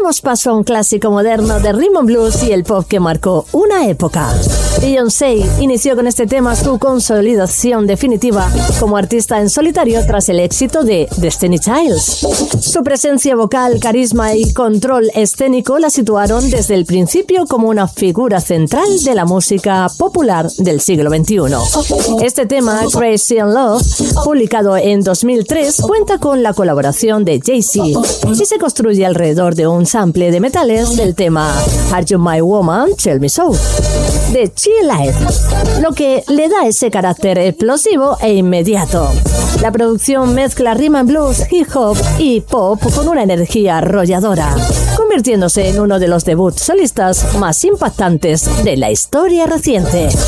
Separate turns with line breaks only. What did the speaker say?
damos paso a un clásico moderno de rhythm and blues y el pop que marcó una época. Beyoncé inició con este tema su consolidación definitiva como artista en solitario tras el éxito de Destiny Child. Su presencia vocal, carisma y control escénico la situaron desde el principio como una figura central de la música popular del siglo XXI. Este tema, Crazy in Love, publicado en 2003, cuenta con la colaboración de Jay-Z y se construye alrededor de un sample de metales del tema Are You My Woman? Tell Me So, de Chill-Light, lo que le da ese carácter explosivo e inmediato. La producción mezcla rhythm and blues, hip hop y pop con una energía arrolladora, convirtiéndose en uno de los debuts solistas más impactantes de la historia reciente.